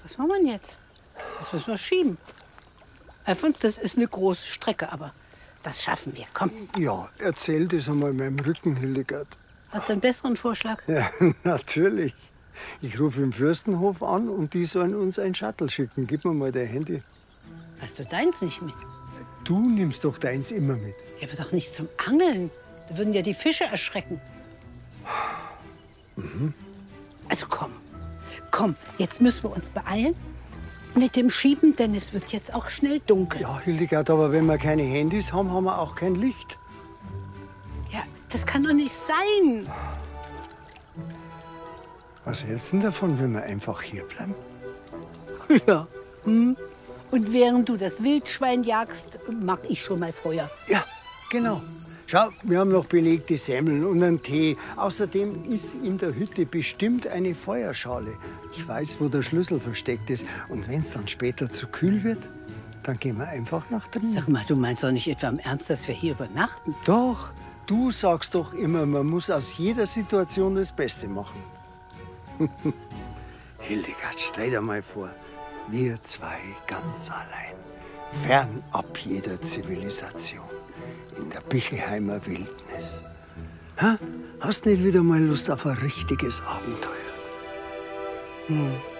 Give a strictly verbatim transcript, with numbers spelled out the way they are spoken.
Was machen wir denn jetzt? Das müssen wir schieben. Alfons, das ist eine große Strecke, aber das schaffen wir. Komm. Ja, erzähl das einmal meinem Rücken, Hildegard. Hast du einen besseren Vorschlag? Ja, natürlich. Ich rufe im Fürstenhof an und die sollen uns ein Shuttle schicken. Gib mir mal dein Handy. Hast du deins nicht mit? Du nimmst doch deins immer mit. Ja, aber doch nicht zum Angeln. Da würden ja die Fische erschrecken. Mhm. Also komm, komm, jetzt müssen wir uns beeilen mit dem Schieben, denn es wird jetzt auch schnell dunkel. Ja, Hildegard, aber wenn wir keine Handys haben, haben wir auch kein Licht. Ja, das kann doch nicht sein. Was hältst du denn davon, wenn wir einfach hier bleiben? Ja. Hm. Und während du das Wildschwein jagst, mach ich schon mal Feuer. Ja, genau. Schau, wir haben noch belegte Semmeln und einen Tee. Außerdem ist in der Hütte bestimmt eine Feuerschale. Ich weiß, wo der Schlüssel versteckt ist. Und wenn es dann später zu kühl wird, dann gehen wir einfach nach drinnen. Sag mal, du meinst doch nicht etwa im Ernst, dass wir hier übernachten? Doch, du sagst doch immer, man muss aus jeder Situation das Beste machen. Hildegard, stell dir mal vor, wir zwei ganz allein, fernab jeder Zivilisation, in der Bichelheimer Wildnis. Ha? Hast nicht wieder mal Lust auf ein richtiges Abenteuer? Hm.